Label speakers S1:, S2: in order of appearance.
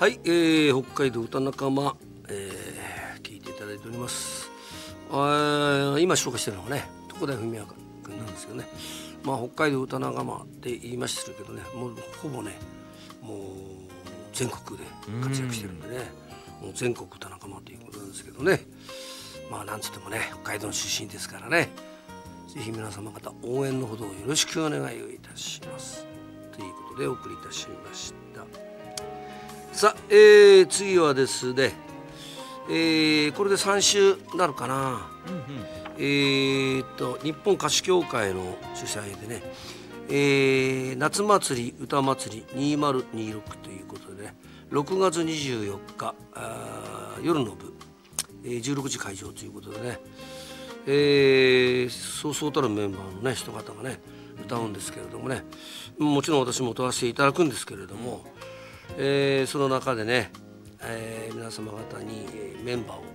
S1: はい、北海道歌仲間、聞いていただいております。今紹介してるのはね、床田文明君なんですけどね、北海道歌仲間って言いましたけどね、もうほぼね、もう全国で活躍してるんでね、もう全国歌仲間ということなんですけどね、なんつってもね、北海道の出身ですからね、ぜひ皆様方応援のほどよろしくお願いをいたしますということでお送りいたしました。さあ、次はですね、これで3週なるかな、日本歌手協会の主催でね、夏祭り歌祭り2026ということでね、6月24日夜の部、16時会場ということでね、そうそうたるメンバーのね人方がね歌うんですけれどもね、もちろん私も歌わせていただくんですけれども、その中でね、皆様方にメンバーを